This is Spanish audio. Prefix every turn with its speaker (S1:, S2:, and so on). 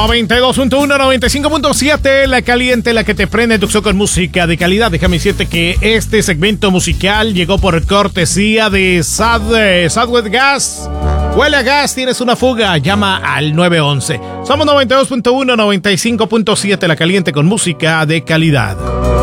S1: 92.1, 95.7, la caliente, la que te prende tu con música de calidad. Déjame decirte que este segmento musical llegó por cortesía de Southwest Gas. Huele a gas, tienes una fuga, llama al 911. Somos 92.1, 95.7, la caliente con música de calidad.